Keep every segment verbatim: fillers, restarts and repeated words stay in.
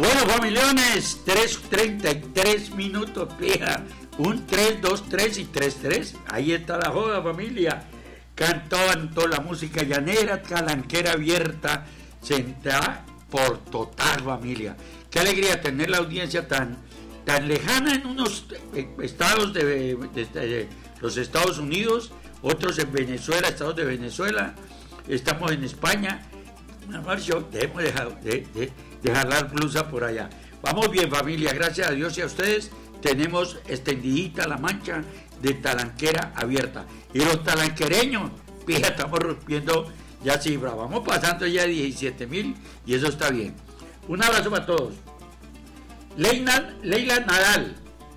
Bueno, familiones, tres treinta y tres minutos, fija. Un tres, dos, tres y tres, tres. Ahí está la joda, familia. Cantaban toda la música llanera, talanquera abierta, sentada por total, familia. Qué alegría tener la audiencia tan, tan lejana en unos estados de, de, de, de los Estados Unidos, otros en Venezuela, estados de Venezuela. Estamos en España. Marcio, debemos dejar de, de, de jalar blusa por allá. Vamos bien, familia, gracias a Dios y a ustedes. Tenemos extendidita la mancha de talanquera abierta. Y los talanquereños, fíjate, estamos rompiendo ya cifra. Vamos pasando ya diecisiete mil y eso está bien. Un abrazo para todos. Leila, Leila Nadal.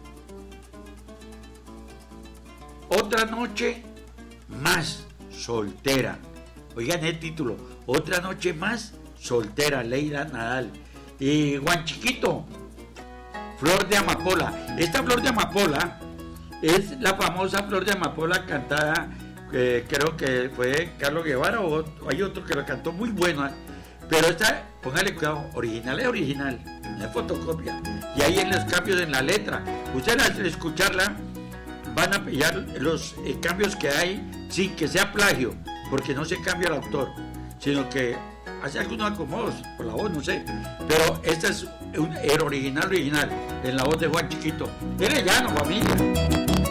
Otra noche más soltera. Oigan el título. Otra noche más soltera, Leila Nadal. Y Juan Chiquito, Flor de Amapola. Esta Flor de Amapola es la famosa Flor de Amapola cantada, eh, creo que fue Carlos Guevara o, o hay otro que la cantó muy buena. Pero esta, póngale cuidado, original es original, no es fotocopia. Y ahí en los cambios en la letra, ustedes al escucharla van a pillar los eh, cambios que hay sin que sea plagio, porque no se cambia el autor, sino que hace algunos acomodos por la voz, no sé, pero esta es un, el original original en la voz de Juan Chiquito. Era llano, familia.